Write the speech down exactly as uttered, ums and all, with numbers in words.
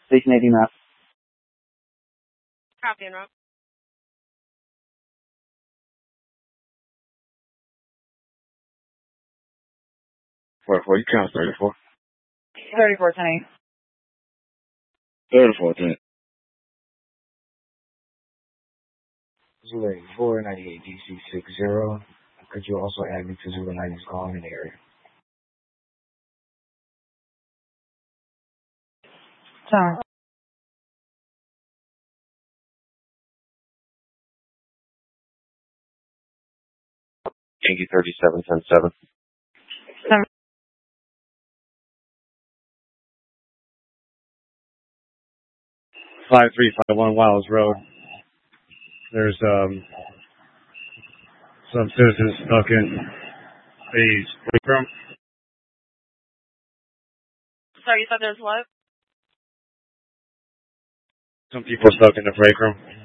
Station eighty map. Copy and route. forty-four, you count thirty-four. thirty-four ten eight. thirty-four ten. Zulu four ninety-eight D C six zero. Could you also add me to Zulu ninety's calling in the area? Tower. Yankee thirty-seven ten seven. Seven. five three five one Wiles Road. There's um some citizens stuck in a break room. Sorry, you said there's what? Some people stuck in the break room.